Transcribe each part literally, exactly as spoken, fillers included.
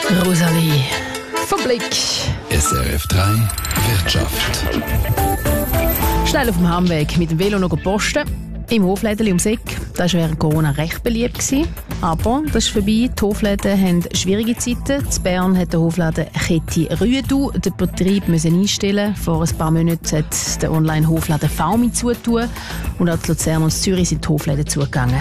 Rosalie vom Blick. S R F drei Wirtschaft. Schnell auf dem Heimweg mit dem Velo noch posten. Im Hoflädeli ums Eck. Das war während Corona recht beliebt gewesen. Aber das ist vorbei. Die Hofläden haben schwierige Zeiten. In Bern hat der Hofladen Kette Rüedu den Betrieb müssen einstellen. Vor ein paar Monaten hat der Online-Hofladen Faumi zutun. Und auch in Luzern und Zürich sind die Hofläden zugegangen.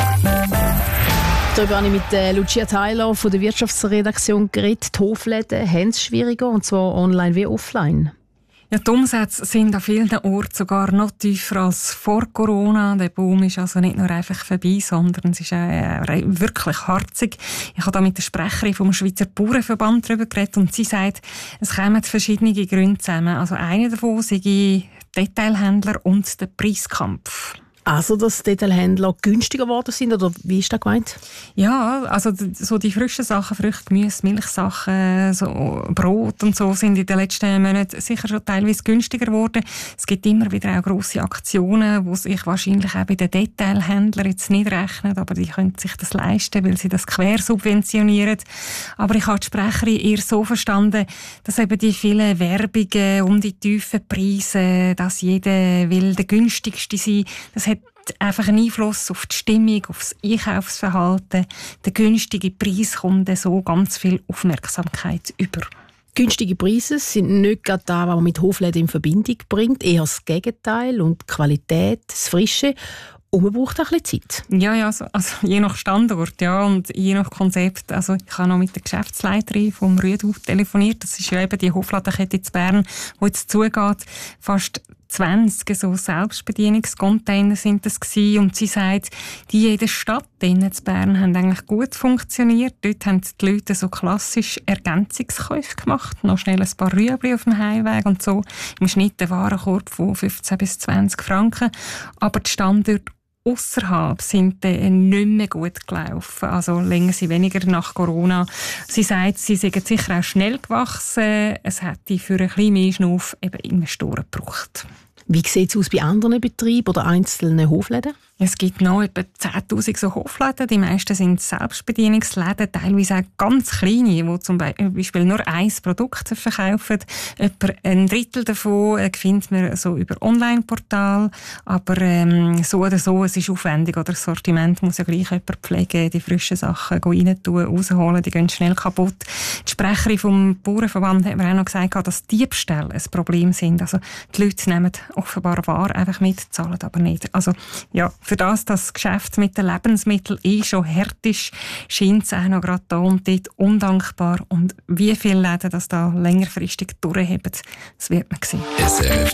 Darüber habe ich mit Lucia Tyler von der Wirtschaftsredaktion geredet. Die Hofläden haben es schwieriger, und zwar online wie offline. Ja, die Umsätze sind an vielen Orten sogar noch tiefer als vor Corona. Der Boom ist also nicht nur einfach vorbei, sondern es ist äh, wirklich harzig. Ich habe da mit der Sprecherin vom Schweizer Bauernverband darüber geredet und sie sagt, es kommen verschiedene Gründe zusammen. Also einer davon sind die Detailhändler und der Preiskampf. Also, dass Detailhändler günstiger geworden sind, oder wie ist das gemeint? Ja, also so die frischen Sachen, Früchte, Gemüse, Milchsachen, so Brot und so sind in den letzten Monaten sicher schon teilweise günstiger geworden. Es gibt immer wieder auch grosse Aktionen, die sich wahrscheinlich auch bei den Detailhändlern jetzt nicht rechnen, aber die können sich das leisten, weil sie das quersubventionieren. Aber ich habe die Sprecherin eher so verstanden, dass eben die vielen Werbungen um die tiefen Preise, dass jeder will der günstigste sein, das hat einfach einen Einfluss auf die Stimmung, auf das Einkaufsverhalten. Der günstige Preis kommt so ganz viel Aufmerksamkeit über. Günstige Preise sind nicht gerade das, was man mit Hofläden in Verbindung bringt, eher das Gegenteil und die Qualität, das Frische. Und man braucht auch ein bisschen Zeit. Ja, ja, also, also je nach Standort, ja, und je nach Konzept. Also ich habe noch mit der Geschäftsleiterin vom Rüedu telefoniert. Das ist ja eben die Hofladenkette in Bern, die jetzt zugeht. Fast zwanzig so Selbstbedienungscontainer sind das gewesen. Und sie sagt, die in der Stadt in Bern haben eigentlich gut funktioniert. Dort haben die Leute so klassisch Ergänzungskäufe gemacht. Noch schnell ein paar Rüebli auf dem Heimweg und so. Im Schnitt ein Warenkorb von fünfzehn bis zwanzig Franken. Aber die Standorte ausserhalb sind dann nicht mehr gut gelaufen. Also länger sie weniger nach Corona. Sie sagt, sie sind sicher auch schnell gewachsen. Es hätte für ein bisschen mehr Schnuff eben Investoren gebraucht. Wie sieht es aus bei anderen Betrieben oder einzelnen Hofläden? Es gibt noch etwa zehntausend so Hofläden. Die meisten sind Selbstbedienungsläden, teilweise auch ganz kleine, die zum Beispiel nur ein Produkt verkaufen. Etwa ein Drittel davon findet man so über Online-Portal. Aber ähm, so oder so, es ist aufwendig. Oder das Sortiment muss ja gleich jemand pflegen, die frischen Sachen rein tun, rausholen, die gehen schnell kaputt. Die Sprecherin vom Bauernverband hat mir auch noch gesagt, dass Diebstähle ein Problem sind. Also die Leute nehmen offenbar wahr einfach mit, zahlen aber nicht. Also ja, für das, dass das Geschäft mit den Lebensmitteln eh schon hart ist, scheint es auch noch gerade da und dort undankbar. Und wie viele Läden das da längerfristig durchheben, das wird man sehen. S R F